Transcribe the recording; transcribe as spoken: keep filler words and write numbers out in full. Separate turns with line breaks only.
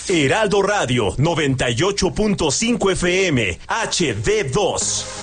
Heraldo Radio noventa y ocho punto cinco F M, H D dos.